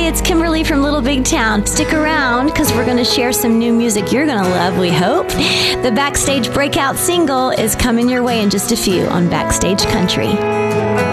it's Kimberly from Little Big Town. Stick around because we're going to share some new music you're going to love, we hope. The Backstage breakout single is coming your way in just a few on Backstage Country.